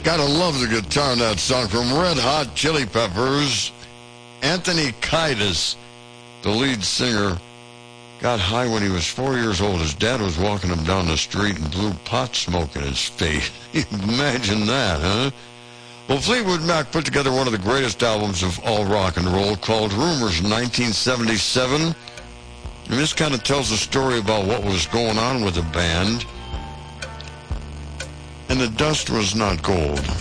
Gotta love the guitar in that song from Red Hot Chili Peppers. Anthony Kiedis, the lead singer, got high when he was 4 years old. His dad was walking him down the street and blew pot smoke in his face. Imagine that, huh? Well, Fleetwood Mac put together one of the greatest albums of all rock and roll called Rumors in 1977. And this kind of tells a story about what was going on with the band. And the dust was not gold.